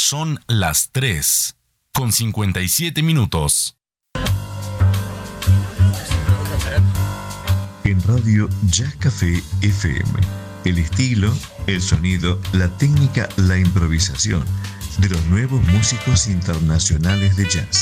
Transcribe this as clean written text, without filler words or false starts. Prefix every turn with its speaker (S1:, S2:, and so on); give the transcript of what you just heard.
S1: Son las 3:57.
S2: En Radio Jazz Café FM, el estilo, el sonido, la técnica, la improvisación de los nuevos músicos internacionales de jazz.